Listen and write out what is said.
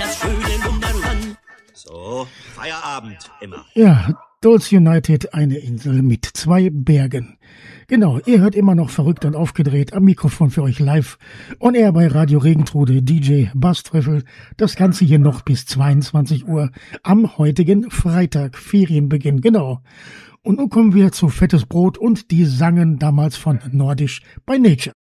das schöne Wunderland. So, Feierabend immer. Ja, Dulce United, eine Insel mit 2 Bergen. Genau, ihr hört immer noch verrückt und aufgedreht am Mikrofon für euch live. Und er bei Radio Regentrude, DJ Basströffel. Das Ganze hier noch bis 22 Uhr am heutigen Freitag, Ferienbeginn, genau. Und nun kommen wir zu Fettes Brot und die sangen damals von Nordisch by Nature.